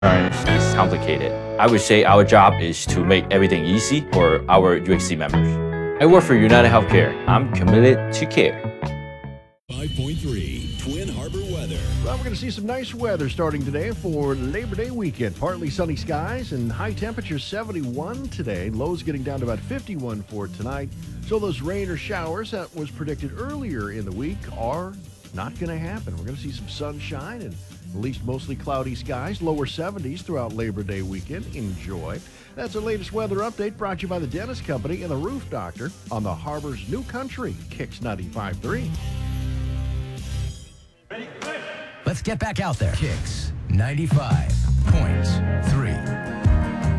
is complicated. I would say our job is to make everything easy for our UHC members. I work for United Healthcare. I'm committed to care. 5.3 Twin Harbor weather. Well, we're going to see some nice weather starting today for Labor Day weekend. Partly sunny skies and high temperatures 71 today. Lows getting down to about 51 for tonight. So those rain or showers that was predicted earlier in the week are not going to happen. We're going to see some sunshine and at least mostly cloudy skies. Lower 70s throughout Labor Day weekend. Enjoy. That's our latest weather update brought to you by the Dentist Company and the Roof Doctor on the Harbor's New Country, Kicks 95.3. Let's get back out there. Kicks 95.3.